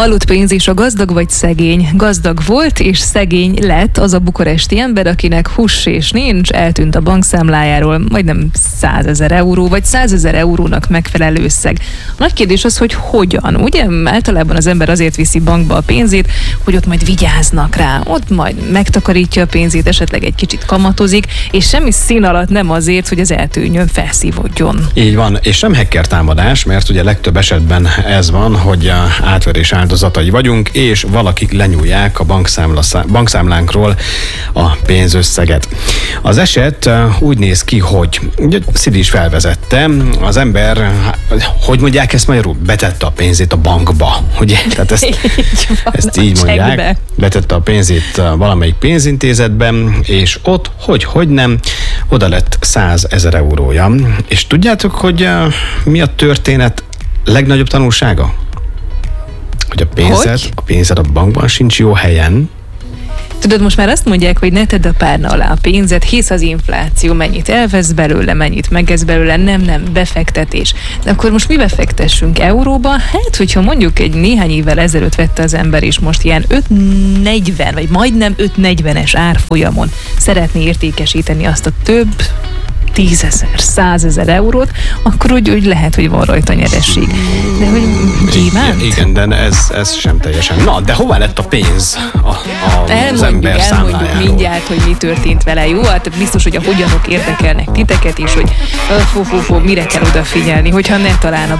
Halott pénz és a gazdag vagy szegény. Gazdag volt és szegény lett az a bukaresti ember, akinek hús és nincs, eltűnt a bankszámlájáról majdnem 100 000 euró, vagy 100 000 eurónak megfelelő összeg. A nagy kérdés az, hogy hogyan. Ugye általában az ember azért viszi bankba a pénzét, hogy ott majd vigyáznak rá, ott majd megtakarítja a pénzét, esetleg egy kicsit kamatozik, és semmi szín alatt nem azért, hogy az eltűnjön, felszívódjon. Így van, és nem hacker támadás, mert ugye legtöbb esetben ez van, hogy átverés áldozatai vagyunk, és valakik lenyúlják a bankszámlánkról a pénzösszeget. Az eset úgy néz ki, hogy ugye Szidi is felvezette, az ember, hogy mondják ezt magyarul, betette a pénzét a bankba, ugye? Tehát ezt így mondják, betette a pénzét valamelyik pénzintézetben, és ott, hogy nem, oda lett 100 000 eurója. És tudjátok, hogy mi a történet legnagyobb tanulsága? Hogy a pénzed a bankban sincs jó helyen. Tudod, most már azt mondják, hogy ne tedd a párna alá a pénzed, hisz az infláció, mennyit elvesz belőle, mennyit megesz belőle, nem, befektetés. De akkor most mi befektessünk euróba? Hát, hogyha mondjuk egy néhány évvel ezelőtt vette az ember, és most ilyen 5,40 vagy majdnem 5,40-es árfolyamon szeretné értékesíteni azt a több 10 000, 100 000 eurót, akkor úgy lehet, hogy van rajta nyeresség. De hogy gyémánt? Igen, de ez sem teljesen. Na, de hová lett a pénz az ember számlájáról? Elmondjuk mindjárt, hogy mi történt vele. Jó, hát biztos, hogy a hogyanok érdekelnek titeket is, hogy mire kell odafigyelni, hogyha ne talán a